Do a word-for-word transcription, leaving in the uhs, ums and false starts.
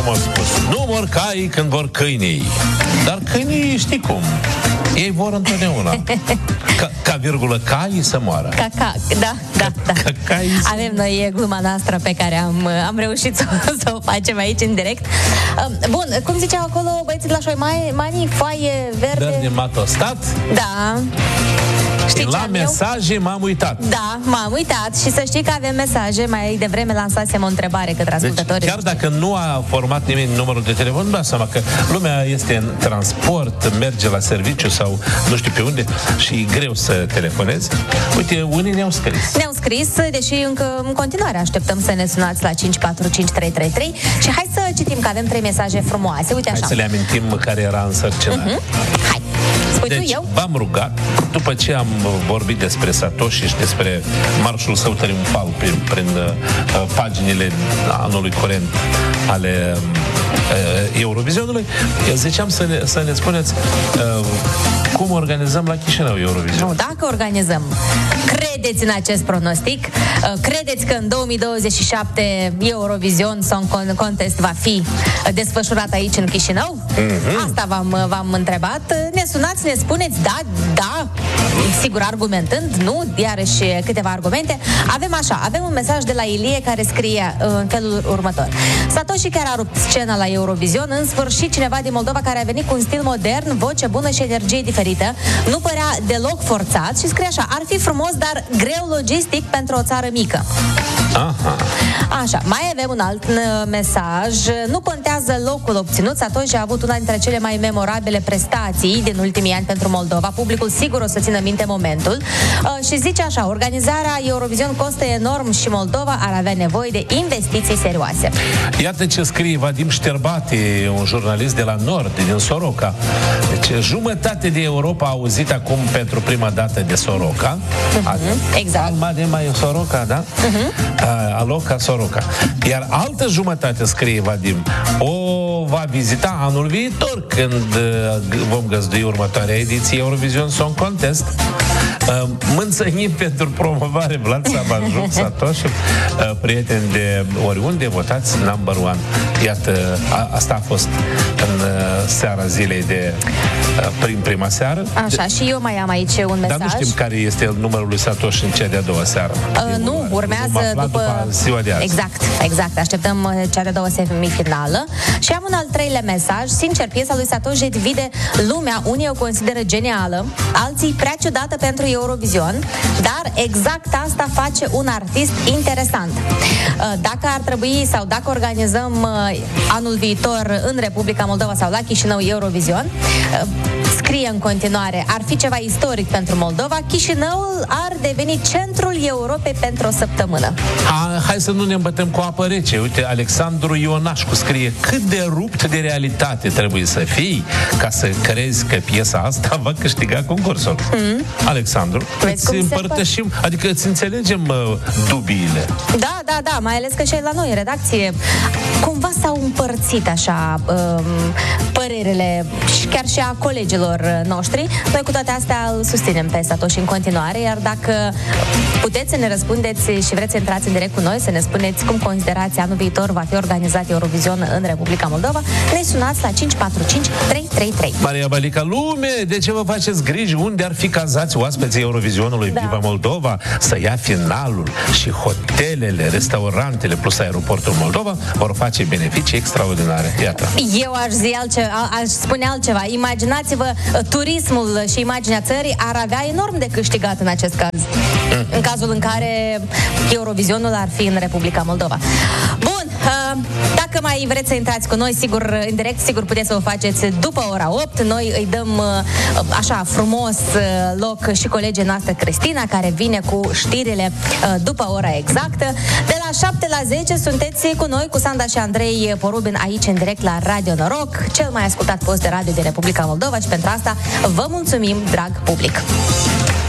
m-au spus. Nu mor caii când vor câinii. Dar câinii, știi cum, ei vor întotdeauna. Ca, ca virgulă, caii să moară. Ca, ca, da, da, da. Ca, caii să... Avem noi gluma noastră pe care am, am reușit să, să o facem aici în direct. Bun, cum ziceau acolo băieții de la șoi, mai, mani, foaie verde... Verde matostat? Da. Știi la mesaje eu? M-am uitat. Da, m-am uitat și să știi că avem mesaje. Mai devreme lansasem o întrebare către ascultătorii. Deci, chiar dacă nu a format nimeni numărul de telefon, nu dați seama că lumea este în transport, merge la serviciu sau nu știu pe unde și e greu să telefonezi. Uite, unii ne-au scris. Ne-au scris, deși încă în continuare așteptăm să ne sunați la cinci patru cinci trei trei trei și hai să citim că avem trei mesaje frumoase. Uite așa. Hai să le amintim care era însărcinat. Uh-huh. Hai. Spui deci, tu, eu? v-am rugat, după ce am vorbit despre Satoshi și despre marșul său triumfal prin, prin uh, paginile anului curent ale uh, Eurovizionului, eu ziceam să ne, să ne spuneți uh, cum organizăm la Chișinău Eurovision. Nu, dacă organizăm, credeți în acest pronostic? Uh, credeți că în două mii douăzeci și șapte Eurovision Song Contest va fi desfășurat aici în Chișinău? Mm-hmm. Asta v-am, v-am întrebat. Ne sunați, ne spuneți da, da, sigur argumentând, nu, iarăși câteva argumente. Avem așa, avem un mesaj de la Ilie care scrie în felul următor. Satoshi chiar a rupt scena la Eurovision, în sfârșit cineva din Moldova care a venit cu un stil modern, voce bună și energie diferită. Nu părea deloc forțat și scrie așa, ar fi frumos, dar greu logistic pentru o țară mică. Aha. Așa, mai avem un alt mesaj. Nu contează locul obținut, Satoshi a avut una dintre cele mai memorabile prestații din ultimii ani pentru Moldova. Publicul sigur o să țină minte momentul. Uh, și zice așa, organizarea Eurovision costă enorm și Moldova ar avea nevoie de investiții serioase. Iată ce scrie Vadim Șterbati, un jurnalist de la Nord, din Soroca. Deci jumătate de Europa a auzit acum pentru prima dată de Soroca. Uh-huh, exact. Alma de mai Soroca, da? Uh-huh. Uh, Aloca Soroca. Iar altă jumătate, scrie Vadim, o va vizita anul viitor, când uh, vom găzdui următoarea ediție Eurovision Song Contest. Uh, Mânțănim pentru promovare Vlad Sabanjuc, Satoshi, uh, prieteni de oriunde, votați number one. Iată, a, asta a fost în uh, seara zilei de uh, prin prima seară. Așa, și eu mai am aici un mesaj. Dar nu știm care este numărul lui Satoshi în cea de-a doua seară. Uh, nu, urmează după... după ziua de azi. Exact, exact. Așteptăm cea de-a doua semifinală. Și am un al treilea mesaj. Sincer, piesa lui Satoshi divide lumea. Unii o consideră genială, alții prea ciudată pentru Eurovision, dar exact asta face un artist interesant. Dacă ar trebui sau dacă organizăm anul viitor în Republica Moldova sau la Chișinău Eurovision, scrie în continuare, ar fi ceva istoric pentru Moldova, Chișinăul ar deveni centrul Europei pentru o săptămână. A, hai să nu ne îmbătăm cu apă rece. Uite, Alexandru Ionașcu scrie, cât de rupt de realitate trebuie să fii ca să crezi că piesa asta va câștiga concursul. Mm. Alexandru, îți împărtășim, adică îți înțelegem uh, dubiile. Da, da, da, mai ales că și la noi în redacție cumva s-au împărțit așa um, părerile și chiar și a colegilor noștri. Noi cu toate astea îl susținem pe Satoshi în continuare, iar dacă puteți să ne răspundeți și vreți să intrați în direct cu noi, să ne spuneți cum considerați anul viitor va fi organizat Eurovision în Republica Moldova, ne sunați la cinci patru cinci trei trei trei. Maria Balica, lume, de ce vă faceți griji? Unde ar fi cazați oaspeții Eurovizionului? Da. Viva Moldova să ia finalul și hotelele, restaurantele plus aeroportul Moldova vor face beneficii extraordinare. Iată. Eu aș zi altceva, aș spune altceva. Imaginați-vă, turismul și imaginea țării ar avea enorm de câștigat în acest caz. Mm. În cazul în care Eurovisionul ar fi în Republica Moldova. Bun, dacă mai vreți să intrați cu noi, sigur, în direct, sigur puteți să o faceți după ora opt. Noi îi dăm așa frumos loc și colegii noastre Cristina, care vine cu știrile după ora exactă. De la șapte la zece sunteți cu noi, cu Sanda și Andrei Porubin, aici în direct la Radio Noroc, cel mai ascultat post de radio din Republica Moldova, și pentru asta vă mulțumim, drag public.